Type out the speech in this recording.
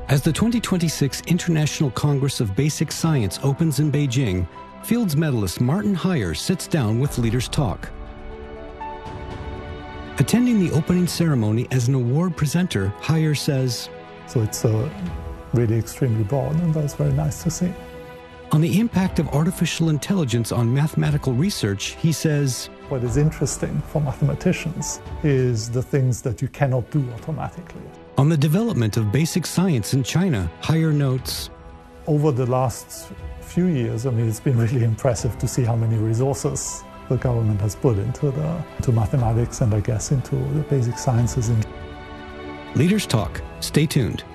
As the 2026 International Congress of Basic Science opens in Beijing, Fields medalist Martin Heyer sits down with Leaders Talk. Attending the opening ceremony as an award presenter, Heyer says, "So it's really extremely broad, and that's very nice to see." On the impact of artificial intelligence on mathematical research, he says, "What is interesting for mathematicians is the things that you cannot do automatically." On the development of basic science in China, Heyer notes, "Over the last few years, it's been really impressive to see how many resources the government has put into mathematics and I guess into the basic sciences." Leaders Talk. Stay tuned.